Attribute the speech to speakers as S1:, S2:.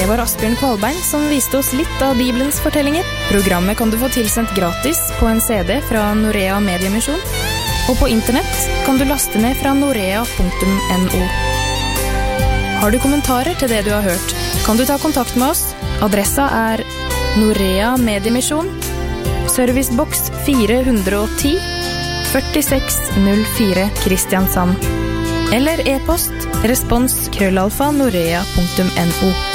S1: Det var Asbjørn Kvalbein som viste oss litt av Bibelens fortellinger. Programmet kan du få tilsendt gratis på en CD fra Norea Mediemisjon, og på internett kan du laste ned fra norea.no. Har du kommentarer til det du har hørt, kan du ta kontakt med oss. Adressa er Norea Mediemisjon, Servicebox 410, 4604 Kristiansand. Eller e-post respons@norea.no.